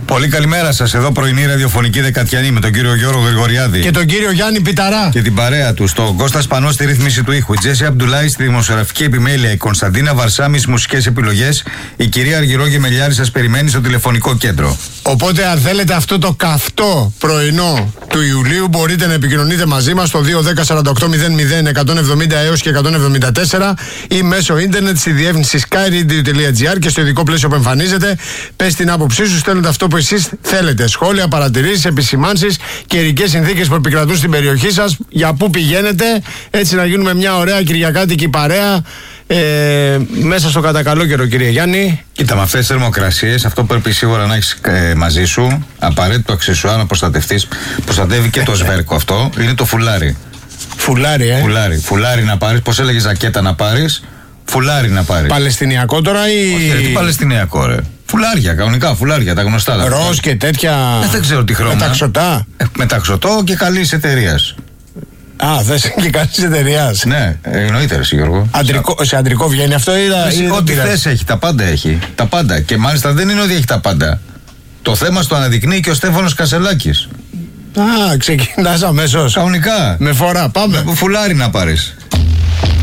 Πολύ καλημέρα σας. Εδώ πρωινή ραδιοφωνική δεκατιανή με τον κύριο Γιώργο Γρηγοριάδη και τον κύριο Γιάννη Πιταρά και την παρέα του. Στον Κώστα Σπανό στη ρύθμιση του ήχου. Η Τζέσι Αμπτουλάη στη δημοσιογραφική επιμέλεια. Η Κωνσταντίνα Βαρσάμι στις μουσικές επιλογές. Η κυρία Αργυρό Γεμελιάρη σας περιμένει στο τηλεφωνικό κέντρο. Οπότε, αν θέλετε αυτό το καυτό πρωινό του Ιουλίου, μπορείτε να επικοινωνείτε μαζί μας στο 210-4800-170 έως και 174 ή μέσω ίντερνετ στη διεύθυνση skyradio.gr και στο ειδικό πλαίσιο που εμφανίζεται. Πες την άποψή σου, στέλνετε αυτό που εσείς θέλετε. Σχόλια, παρατηρήσεις, επισημάνσεις, καιρικές συνθήκες που επικρατούν στην περιοχή σας, για πού πηγαίνετε, έτσι να γίνουμε μια ωραία κυριακάτικη παρέα. Μέσα στο κατακαλό καιρό, κύριε Γιάννη. Κοίτα, με αυτές τις θερμοκρασίες, αυτό πρέπει σίγουρα να έχεις μαζί σου απαραίτητο αξεσουάρ να προστατευτείς. Προστατεύει και το σβέρκο αυτό, είναι το φουλάρι. Φουλάρι, Φουλάρι να πάρεις. Πώς έλεγε, ζακέτα να πάρεις, φουλάρι να πάρεις. Παλαιστινιακό τώρα ή. Όχι, τι παλαιστινιακό, ρε. Φουλάρια, κανονικά φουλάρια, τα γνωστά. Ροζ και τέτοια. Δεν ξέρω τι χρώμα. Μεταξωτά. Μεταξωτό και καλής εταιρείας. Α, θες και καλής εταιρείας. Ναι, εννοείται, ρε Γιώργο. Σε αντρικό βγαίνει αυτό ή ό,τι θες έχει, τα πάντα έχει. Τα πάντα. Και μάλιστα δεν είναι ότι έχει τα πάντα. Το θέμα στο αναδεικνύει και ο Στέφανος Κασελάκης. Α, ξεκινάς αμέσως. Κανονικά. Με φορά, πάμε. Φουλάρι να πάρεις.